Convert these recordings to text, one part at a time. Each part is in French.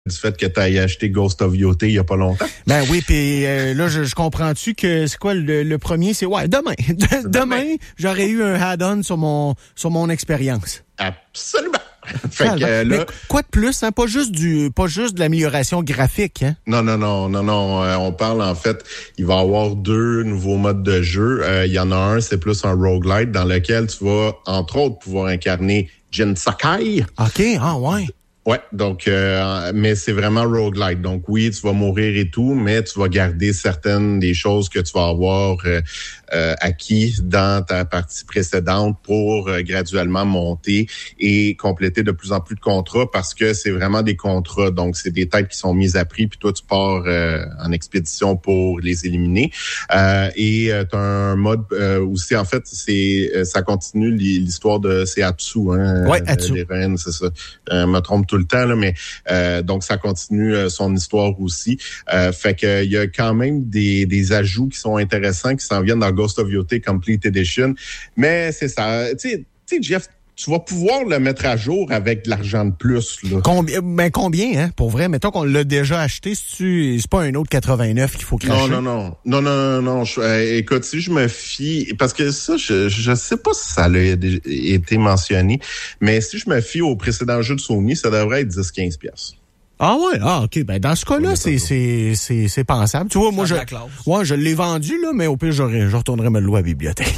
du fait que tu as acheté Ghost of Yotei il y a pas longtemps. Ben oui, puis là, je comprends-tu que c'est quoi le premier? C'est demain. Demain, j'aurais eu un add-on sur mon expérience. Absolument. Fait que, là, mais quoi de plus, hein? Pas juste de l'amélioration graphique, hein? Non. On parle, en fait, il va y avoir 2 nouveaux modes de jeu. Il y en a un, c'est plus un roguelite dans lequel tu vas, entre autres, pouvoir incarner Jin Sakai. OK, ouais. Ouais, donc, mais c'est vraiment roguelite. Donc oui, tu vas mourir et tout, mais tu vas garder certaines des choses que tu vas avoir acquis dans ta partie précédente pour graduellement monter et compléter de plus en plus de contrats parce que c'est vraiment des contrats. Donc, c'est des têtes qui sont mises à prix, puis toi, tu pars en expédition pour les éliminer. Et tu as un mode aussi, en fait, ça continue l'histoire de c'est Atsu, hein? Ouais, Atsu. L'héroïne, c'est ça. Me trompe tout le temps, là, mais donc ça continue son histoire aussi. Fait que il y a quand même des ajouts qui sont intéressants qui s'en viennent dans Ghost of Yotei Complete Edition. Mais c'est ça. Tu sais, Jeff, tu vas pouvoir le mettre à jour avec de l'argent de plus. Là. Combien, hein? Pour vrai, mettons qu'on l'a déjà acheté, c'est pas un autre 89 qu'il faut cracher. Non. Écoute, si je me fie, parce que ça, je sais pas si ça a été mentionné, mais si je me fie au précédent jeu de Sony, ça devrait être 10-15$. Ah ouais, OK. Ben dans ce cas-là, c'est pensable. Tu vois, moi je l'ai vendu là, mais au pire je retournerai me le louer à la bibliothèque.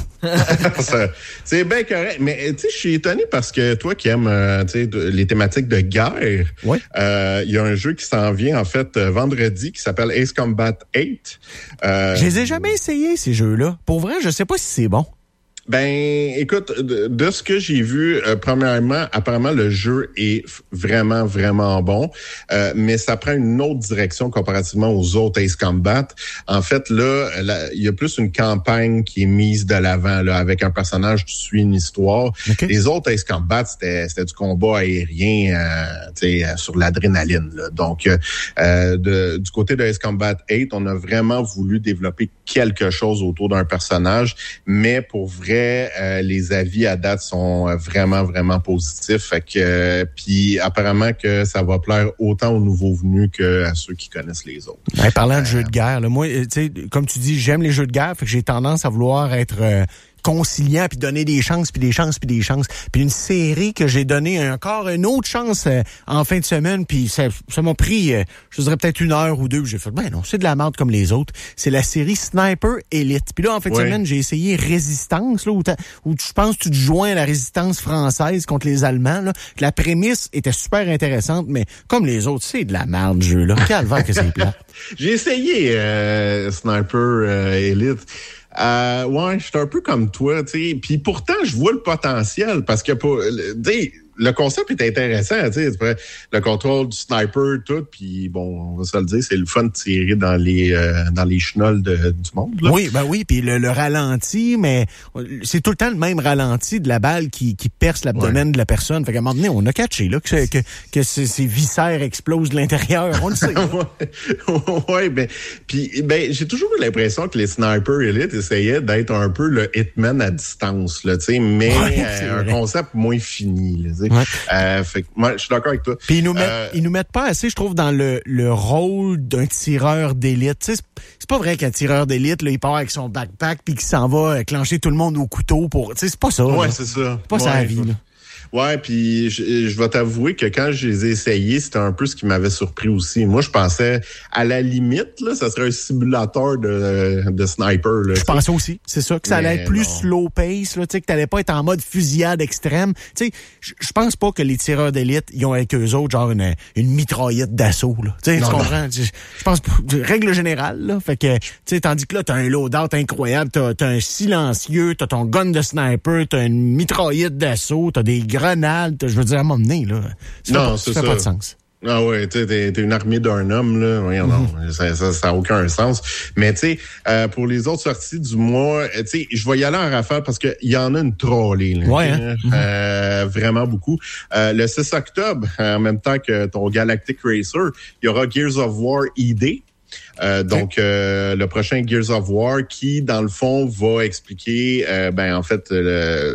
C'est bien correct, mais tu sais, je suis étonné parce que toi qui aimes les thématiques de guerre, il y a un jeu qui s'en vient en fait vendredi qui s'appelle Ace Combat 8. Je les ai jamais essayés ces jeux-là. Pour vrai, je sais pas si c'est bon. Ben, écoute, de ce que j'ai vu, premièrement, apparemment, le jeu est vraiment, vraiment bon, mais ça prend une autre direction comparativement aux autres Ace Combat. En fait, là, il y a plus une campagne qui est mise de l'avant, là, avec un personnage qui suit une histoire. Okay. Les autres Ace Combat, c'était du combat aérien, sur l'adrénaline, là. Donc, du côté de Ace Combat 8, on a vraiment voulu développer quelque chose autour d'un personnage, mais pour vrai, les avis à date sont vraiment, vraiment positifs. Fait que puis apparemment que ça va plaire autant aux nouveaux venus qu'à ceux qui connaissent les autres. Parlant de jeux de guerre, là, moi, tu sais, comme tu dis, j'aime les jeux de guerre, fait que j'ai tendance à vouloir être conciliant puis donner des chances. Puis une série que j'ai donné encore une autre chance en fin de semaine, puis ça m'a pris, je dirais peut-être 1 heure ou 2, puis j'ai fait, ben non, c'est de la merde comme les autres. C'est la série Sniper Elite. Puis là, en fin de semaine, j'ai essayé Résistance, là, où je pense que tu te joins à la résistance française contre les Allemands, là. La prémisse était super intéressante, mais comme les autres, c'est de la merde, le jeu, là. Calvaire que c'est plat. J'ai essayé Sniper Elite. Je suis un peu comme toi, tu sais. Puis pourtant, je vois le potentiel parce que le concept est intéressant, tu sais. Le contrôle du sniper, tout. Puis bon, on va se le dire, c'est le fun de tirer dans les chenolles du monde. Là. Oui. Puis le ralenti, mais c'est tout le temps le même ralenti de la balle qui perce l'abdomen de la personne. Fait qu'à un moment donné, on a catché là que ses viscères explosent de l'intérieur. On le sait. J'ai toujours eu l'impression que les Sniper Elite essayaient d'être un peu le Hitman à distance, là, tu sais, mais un concept moins fini, là. Fait que moi, je suis d'accord avec toi. Puis ils nous mettent pas assez, je trouve, dans le rôle d'un tireur d'élite. Tu sais, c'est pas vrai qu'un tireur d'élite, là, il part avec son backpack puis qu'il s'en va clencher tout le monde au couteau pour. Tu sais, c'est pas ça. Ouais, là. c'est ça. C'est pas ça la vie, là. Ouais, puis je vais t'avouer que quand je les ai essayés, c'était un peu ce qui m'avait surpris aussi. Moi, je pensais, à la limite, là, ça serait un simulateur de sniper. Là, je pensais aussi, c'est ça, que ça allait être plus slow pace, là, tu sais, que t'allais pas être en mode fusillade extrême. Tu sais, je pense pas que les tireurs d'élite, ils ont avec eux autres genre une mitraillette d'assaut, là. Tu sais, tu comprends? Je pense, règle générale, là, fait que, tu sais, tandis que là, t'as un loadout incroyable, t'as un silencieux, t'as ton gun de sniper, t'as une mitraillette d'assaut, t'as des grenades, je veux dire, à un moment donné, là. Ça fait pas de sens. Ah ouais, tu sais, t'es une armée d'un homme, là. Oui, non, ça a aucun sens. Mais tu sais, pour les autres sorties du mois, tu sais, je vais y aller en rafale parce que il y en a une trollée, là. Ouais, hein? Vraiment beaucoup. Le 6 octobre, en même temps que ton Galactic Racer, il y aura Gears of War ID. Donc, le prochain Gears of War qui, dans le fond, va expliquer, en fait,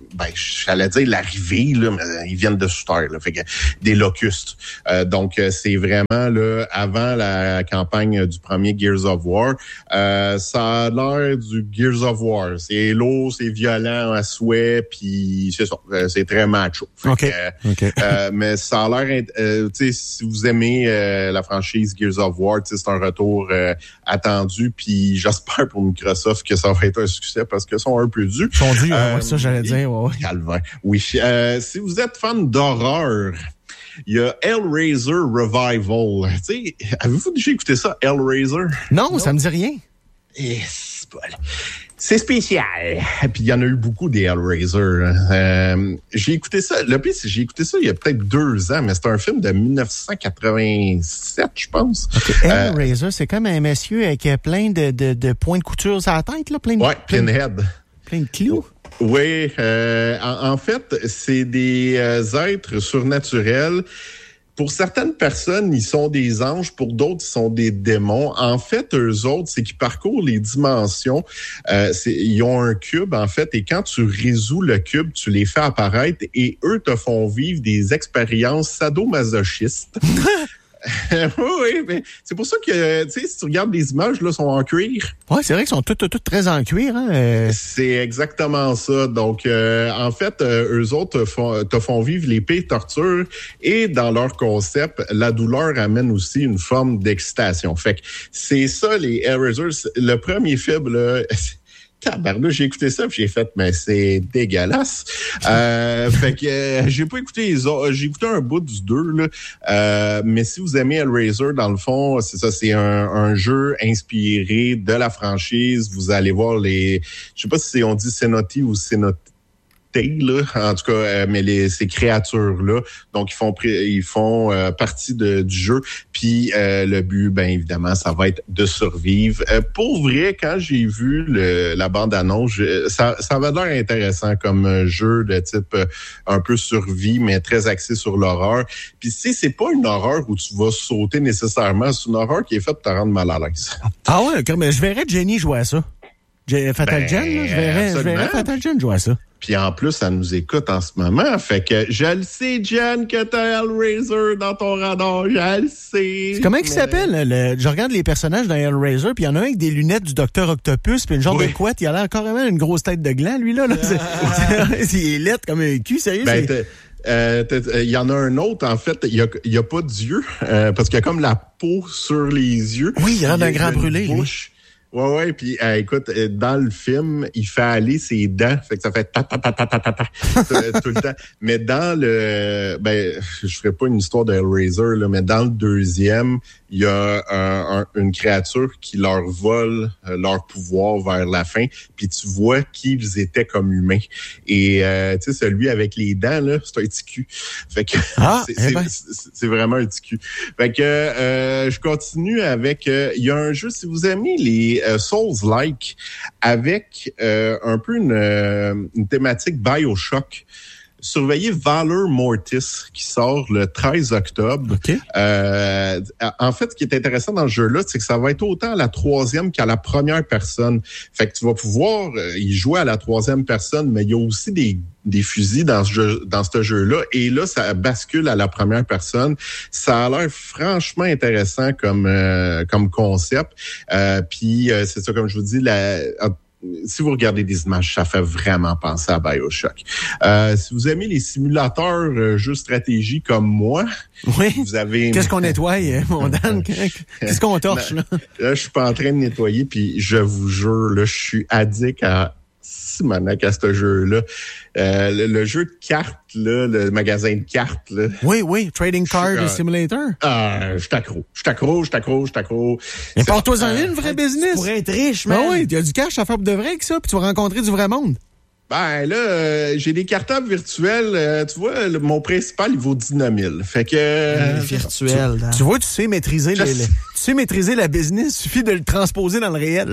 j'allais dire l'arrivée, là, mais ils viennent de sous terre, là, fait que des locustes. Donc, c'est vraiment là, avant la campagne du premier Gears of War. Ça a l'air du Gears of War. C'est lourd, c'est violent à souhait, puis c'est ça. C'est très macho. OK. Mais ça a l'air, tu sais, si vous aimez la franchise Gears of War, tu sais, c'est un retour attendu, puis j'espère pour Microsoft que ça va être un succès parce que sont un peu dus. Ils sont dus, ça j'allais dire. Ouais. Calvaire. Oui. Si vous êtes fan d'horreur, il y a Hellraiser Revival. Tu sais, avez-vous déjà écouté ça, Hellraiser? Non, ça me dit rien. C'est spécial. Puis il y en a eu beaucoup des Hellraiser. J'ai écouté ça. Le pire, c'est que j'ai écouté ça il y a peut-être 2 ans, mais c'est un film de 1987, je pense. Okay. Hellraiser, c'est comme un monsieur avec plein de points de couture sur la tête, là, Pinhead. Plein de clous. Oui, en fait, c'est des êtres surnaturels. Pour certaines personnes, ils sont des anges. Pour d'autres, ils sont des démons. En fait, eux autres, c'est qu'ils parcourent les dimensions. Ils ont un cube, en fait, et quand tu résous le cube, tu les fais apparaître et eux te font vivre des expériences sadomasochistes. Oui, mais c'est pour ça que, tu sais, si tu regardes les images, là, sont en cuir. Oui, c'est vrai qu'ils sont toutes très en cuir, hein. C'est exactement ça. Donc, en fait, eux autres te font vivre les pires tortures et dans leur concept, la douleur amène aussi une forme d'excitation. Fait que c'est ça, les Hellraiser. Le premier film, là... Tabarnouche, j'ai écouté ça puis j'ai fait, mais c'est dégueulasse. Fait que j'ai pas écouté les autres. J'ai écouté un bout du 2, là. Mais si vous aimez Hellraiser, dans le fond, c'est ça, c'est un jeu inspiré de la franchise. Vous allez voir je sais pas si on dit Cenote ou Cenote. Là, en tout cas, mais ces créatures-là, donc ils font partie du jeu. Puis le but, bien évidemment, ça va être de survivre. Pour vrai, quand j'ai vu la bande-annonce, ça avait l'air intéressant comme jeu de type un peu survie, mais très axé sur l'horreur. Puis c'est pas une horreur où tu vas sauter nécessairement, c'est une horreur qui est faite pour te rendre mal à l'aise. Ah ouais, mais je verrais Jenny jouer à ça. Fatal Gen, là, je verrais Fatal Gen jouer à ça. Puis en plus, ça nous écoute en ce moment. Fait que je le sais, Jen, que t'as Hellraiser dans ton radar. Je le sais. Comment il s'appelle? Je regarde les personnages dans Hellraiser, puis il y en a un avec des lunettes du Docteur Octopus, puis une genre de couette. Il a l'air carrément une grosse tête de gland, lui, là. Il est laid comme un cul, sérieux. Il y en a un autre, en fait, il y a pas d'yeux, parce qu'il y a comme la peau sur les yeux. Oui, il a l'air d'un grand brûlé, lui. Ouais, puis écoute, dans le film, il fait aller ses dents, fait que ça fait ta tout le temps. Mais dans je ferai pas une histoire de Hellraiser là, mais dans le deuxième, il y a une créature qui leur vole leur pouvoir vers la fin, puis tu vois qu'ils étaient comme humains. Et tu sais, celui avec les dents là, c'est un petit cul. Fait que c'est vraiment un petit cul. Fait que je continue avec il y a un jeu, si vous aimez les Souls-like, avec un peu une thématique BioShock. Surveillez Valor Mortis qui sort le 13 octobre. Okay. En fait, ce qui est intéressant dans le jeu-là, c'est que ça va être autant à la troisième qu'à la première personne. Fait que tu vas pouvoir y jouer à la troisième personne, mais il y a aussi des fusils dans ce jeu-là. Et là, ça bascule à la première personne. Ça a l'air franchement intéressant comme concept. Puis c'est ça, comme je vous dis, si vous regardez des images, ça fait vraiment penser à BioShock. Si vous aimez les simulateurs jeux stratégie comme moi, vous avez... Qu'est-ce qu'on nettoie, mon Dan? Qu'est-ce qu'on torche, là? Là, je suis pas en train de nettoyer, puis je vous jure, là, je suis addict à Simonac à ce jeu-là. Le jeu de cartes, là, le magasin de cartes, là. Oui, Trading Card Simulator. Je t'accro. Mais porte-toi-en une vraie business. Pour être riche, man. Ben oui, il y a du cash à faire pour de vrai avec ça, puis tu vas rencontrer du vrai monde. Ben là, j'ai des cartables virtuels. Tu vois, mon principal, il vaut 19 000. Fait que... virtuel. Tu vois, tu sais maîtriser la business. Il suffit de le transposer dans le réel.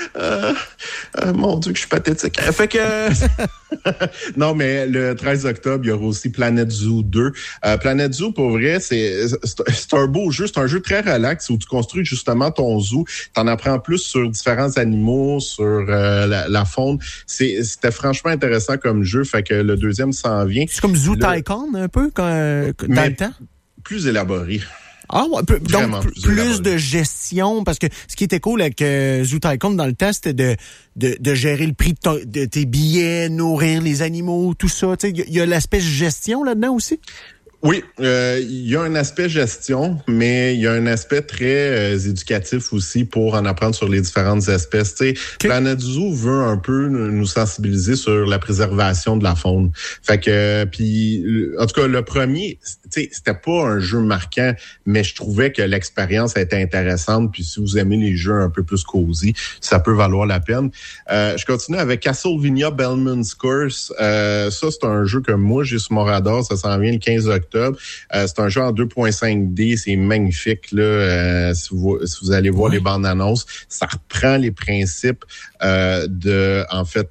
Mon Dieu, que je suis pathétique. Fait que... Non, mais le 13 octobre, il y aura aussi Planet Zoo 2. Planet Zoo, pour vrai, c'est un beau jeu. C'est un jeu très relax où tu construis justement ton zoo. T'en apprends plus sur différents animaux, sur la faune. C'était franchement franchement intéressant comme jeu. Fait que le deuxième s'en vient. C'est comme Zoo Tycoon, un peu, dans le temps? Plus élaboré. Ah ouais, donc plus de gestion, parce que ce qui était cool avec Zoo Tycoon dans le temps, c'était de gérer le prix de tes billets, nourrir les animaux, tout ça. Tu sais, il y a l'aspect gestion là-dedans aussi? Oui, il y a un aspect gestion, mais il y a un aspect très éducatif aussi pour en apprendre sur les différentes espèces. Tu sais, Planet Zoo veut un peu nous sensibiliser sur la préservation de la faune. Fait que, puis, en tout cas, le premier, tu sais, c'était pas un jeu marquant, mais je trouvais que l'expérience était intéressante. Puis, si vous aimez les jeux un peu plus cosy, ça peut valoir la peine. Je continue avec Castlevania Bellman's Curse. Ça, c'est un jeu que moi j'ai sur mon radar. Ça s'en vient le 15 octobre. C'est un jeu en 2.5D, c'est magnifique là. Si vous allez voir les bandes annonces, ça reprend les principes des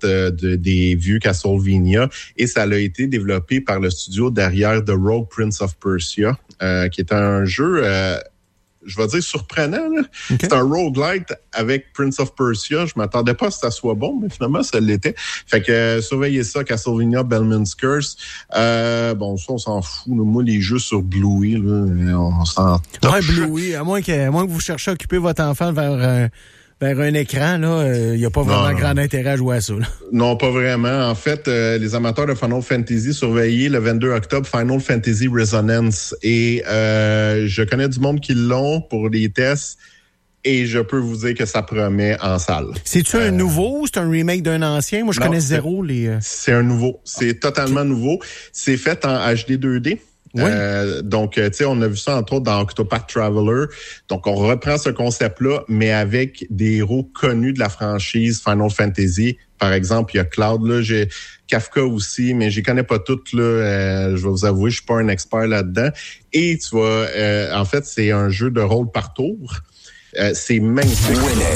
vieux Castlevania et ça a été développé par le studio derrière The Rogue Prince of Persia, qui est un jeu je vais dire surprenant, là. Okay. C'est un roguelite avec Prince of Persia. Je m'attendais pas à ce que ça soit bon, mais finalement, ça l'était. Fait que surveillez ça, Castlevania Bellman's Curse. Bon, ça, on s'en fout. Là. Moi, les jeux sur Bluey, là, on s'en torche. Ouais, Bluey, à moins que vous cherchiez à occuper votre enfant vers un écran, là, il n'y a pas vraiment grand intérêt à jouer à ça. Là. Non, pas vraiment. En fait, les amateurs de Final Fantasy, surveillez le 22 octobre Final Fantasy Resonance. Et je connais du monde qui l'ont pour les tests. Et je peux vous dire que ça promet en salle. C'est-tu un nouveau ou c'est un remake d'un ancien? Moi, je connais zéro les... C'est un nouveau. C'est totalement nouveau. C'est fait en HD 2D. Oui. Donc, tu sais, on a vu ça entre autres dans Octopath Traveler. Donc, on reprend ce concept-là, mais avec des héros connus de la franchise Final Fantasy. Par exemple, il y a Cloud, là, j'ai Kafka aussi, mais j'y connais pas toutes, là. Je vais vous avouer, je suis pas un expert là-dedans. Et tu vas, en fait, c'est un jeu de rôle par tour. C'est magnifique.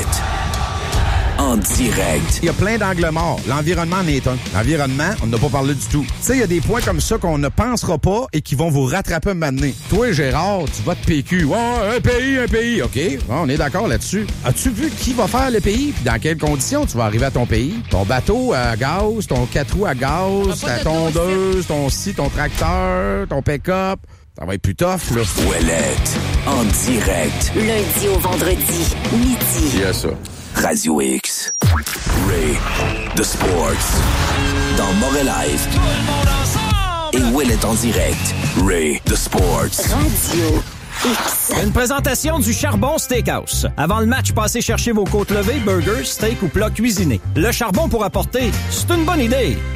En direct. Il y a plein d'angles morts. L'environnement en est un. L'environnement, on n'a pas parlé du tout. Tu sais, il y a des points comme ça qu'on ne pensera pas et qui vont vous rattraper un moment donné. Toi, Gérard, tu votes PQ. Ouais, un pays. OK, bon, on est d'accord là-dessus. As-tu vu qui va faire le pays? Puis dans quelles conditions tu vas arriver à ton pays? Ton bateau à gaz, ton 4 roues à gaz, ta tondeuse, ton tracteur, ton pick-up. Ça va être plus tough, là. Ouellette, en direct. Lundi au vendredi, midi. Il y a ça. Radio X. Ray, The Sports. Dans Mauvais Live. Et Ouellette en direct. Ray, The Sports. Radio X. Une présentation du Charbon Steakhouse. Avant le match, passez chercher vos côtes levées, burgers, steak ou plats cuisinés. Le charbon pour apporter, c'est une bonne idée.